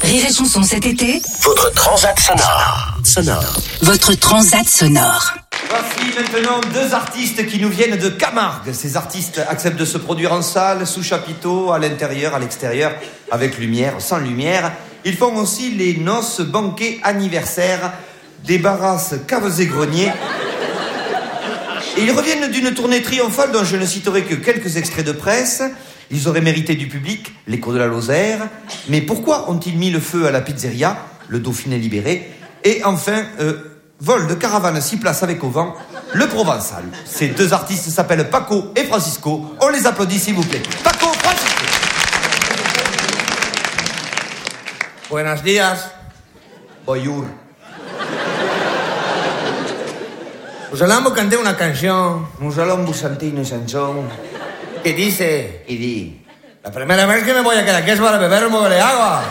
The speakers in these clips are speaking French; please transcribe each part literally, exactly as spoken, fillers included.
Rire et Chanson cet été, votre transat sonore. Sonore. Votre transat sonore. Voici maintenant deux artistes qui nous viennent de Camargue. Ces artistes acceptent de se produire en salle, sous chapiteau, à l'intérieur, à l'extérieur, avec lumière, sans lumière. Ils font aussi les noces, banquets, anniversaires, débarrassent caves et greniers. Et ils reviennent d'une tournée triomphale dont je ne citerai que quelques extraits de presse. Ils auraient mérité du public, l'écho de la Lozère. Mais pourquoi ont-ils mis le feu à la pizzeria, le Dauphiné libéré? Et enfin, euh, vol de caravane six places avec au vent, le Provençal. Ces deux artistes s'appellent Paco et Francisco. On les applaudit s'il vous plaît. Paco, Francisco. Buenos días. Bonjour. Pues allons cantar una canción Nous allons vous chanter une chanson que dice: qui dit... la primera vez que me voy a quedar aquí es para beber un poco de agua.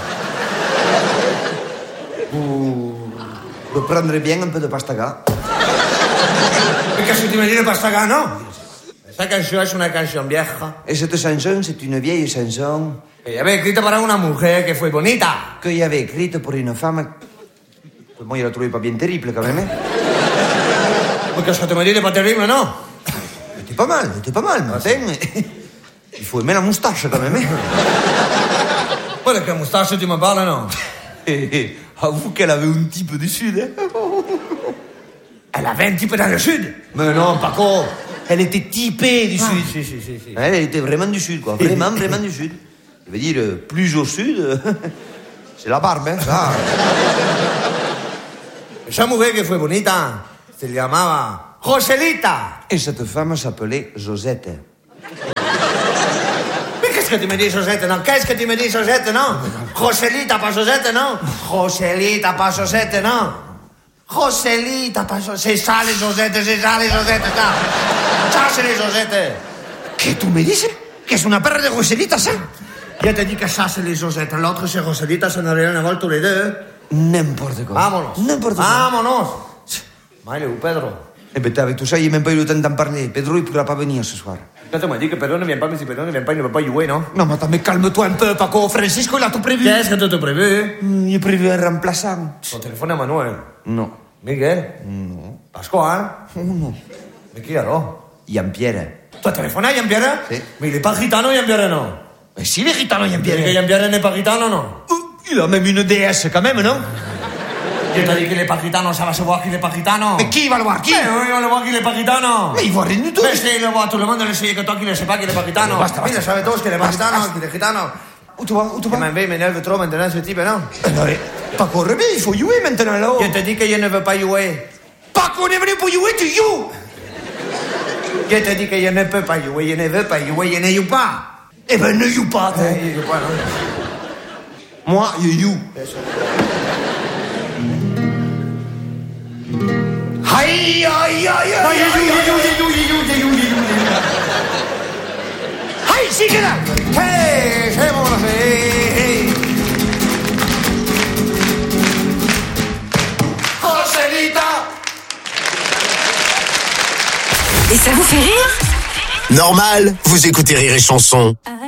Vous reprendrez bien un peu de pastaga. ¿Qué si te me dice pastaga, no? Esta canción es una canción vieja Et cette chanson, c'est une vieille chanson que ya había escrito para una mujer que fue bonita. que j'avais écrite pour une femme... Moi, je la trouvais pas bien terrible, quand même. Hein? Porque eso te me dice pas terrible, no? C'était pas mal, c'était pas mal, mais enfin, il faut aimer la moustache, quand même. Hein? Pues que moustache tu me parles, no? Avoue qu'elle avait un type du Sud. Hein? Elle avait un type dans le sud. Mais non, Paco, elle était typée du Ah, Sud. si, si, si, si. Elle était vraiment du Sud, quoi. Vraiment, vraiment du Sud. Ça veut dire, plus au Sud, c'est la barbe, hein, ça. Esa mujer que fue bonita se llamaba Joselita. Et cette femme s'appelait Josette. Mais qu'est-ce que tu me dis, Josette, non? Qu'est-ce que tu me dis, Josette, non? Joselita, pas Josette, non? Joselita, pas Josette, non? Joselita, pas Josette. C'est ça, les Josettes, c'est ça, les Josettes, ça. Ça, c'est les Josettes. ¿Qué tú me dices? ¿Que es una perra de Joselita, ça? Je te dis que ça, c'est les Josettes. L'autre, c'est Joselita, ça n'a rien à voir tous les deux. N'importe quoi. Vámonos. N'importe quoi. Vámonos. Maile, ou Pedro. Eh ben, avec tout ça, il n'a même pas eu le temps d'en parler. Pedro, il ne pourra pas venir ce soir. Quand tu m'as dit que Pedro ne vient pas, mais si Pedro ne vient pas, il ne va pas jouer, non? Non, mais attends, mais calme-toi un peu, Paco. Francisco, il a tout prévu. Qu'est-ce que tu as prévu? Mm, Il a prévu un remplaçant. Ton téléphone à Manuel. Non. Miguel. Non. Pascual. Oh, non. Mais qui alors? Jean-Pierre. Tu as téléphoné à Jean-Pierre? Si. Mais il n'est pas gitano, Jean-Pierre, non? Mais si, il est gitano, Que Jean-Pierre. Jean-Pierre n'est pas gitano, non? Il a même une déesse, quand même, non? Je t'ai dit qu'il n'est pas gitano, ça va se voir qu'il n'est pas gitano. Mais qui va le voir? Qui? Mais oui, on le voit qu'il n'est pas gitano. Mais il voit rien du tout. Mais si, il le voit, tout le monde le sait que toi qui ne sais pas qu'il n'est pas gitano. Basta, basta. Il le savait tous qu'il n'est pas Basta, gitano, basta. qu'il est gitano. Où tu vas? Où tu Tu vas? m'en vais, m'énerve trop maintenant, ce type, non? Eh non, mais Paco, reviens, il faut jouer maintenant, là. Je te dis que je ne veux pas jouer. Paco, on est venu pour jouer, tu joues. Je te dis que je ne peux pas jouer, je ne veux pas jouer, je ne joue pas. Eh ben, ne joue pas. toi. Eh, je joue pas, non? Moi, je joue. Aïe, aïe, aïe, Non, aïe, je joue, aïe, je joue, je joue, je joue, je joue, je joue. aïe, sigue là. Hey, c'est bon, hey. Joselita. Et ça vous fait rire? Normal, vous écoutez Rire et Chanson.